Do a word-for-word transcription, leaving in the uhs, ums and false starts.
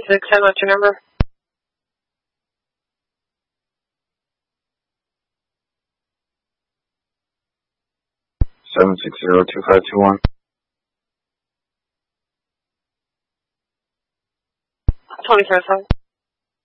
six ten, what's your number? seven six zero two five two one. twenty-four seven.